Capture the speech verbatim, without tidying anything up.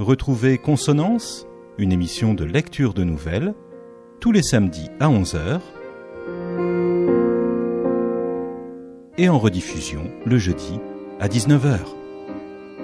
Retrouvez Consonance, une émission de lecture de nouvelles, tous les samedis à onze heures et en rediffusion le jeudi à dix-neuf heures.